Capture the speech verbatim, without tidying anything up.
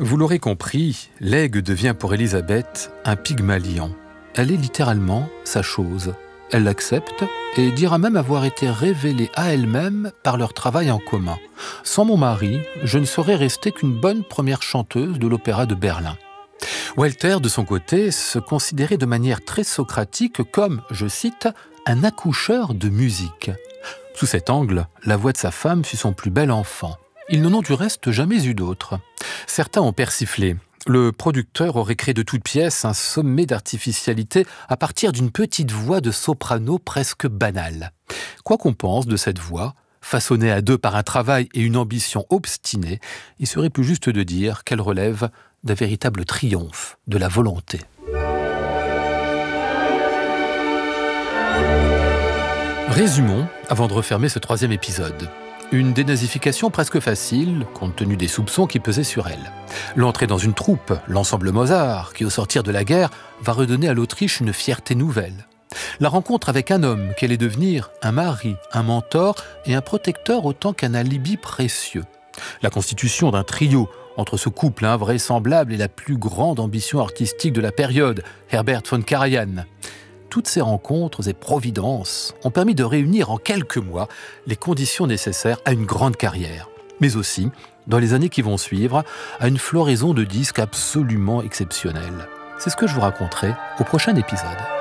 Vous l'aurez compris, l'aigle devient pour Élisabeth un Pygmalion. Elle est littéralement sa chose. Elle l'accepte et dira même avoir été révélée à elle-même par leur travail en commun. Sans mon mari, je ne saurais rester qu'une bonne première chanteuse de l'opéra de Berlin. Walter, de son côté, se considérait de manière très socratique comme, je cite, « un accoucheur de musique ». Sous cet angle, la voix de sa femme fut son plus bel enfant. Ils n'en ont du reste jamais eu d'autre. Certains ont persiflé. Le producteur aurait créé de toutes pièces un sommet d'artificialité à partir d'une petite voix de soprano presque banale. Quoi qu'on pense de cette voix, façonnée à deux par un travail et une ambition obstinée, il serait plus juste de dire qu'elle relève d'un véritable triomphe de la volonté. Résumons avant de refermer ce troisième épisode. Une dénazification presque facile, compte tenu des soupçons qui pesaient sur elle. L'entrée dans une troupe, l'ensemble Mozart, qui au sortir de la guerre, va redonner à l'Autriche une fierté nouvelle. La rencontre avec un homme qui allait devenir un mari, un mentor et un protecteur autant qu'un alibi précieux. La constitution d'un trio entre ce couple invraisemblable et la plus grande ambition artistique de la période, Herbert von Karajan. Toutes ces rencontres et providences ont permis de réunir en quelques mois les conditions nécessaires à une grande carrière, mais aussi, dans les années qui vont suivre, à une floraison de disques absolument exceptionnelle. C'est ce que je vous raconterai au prochain épisode.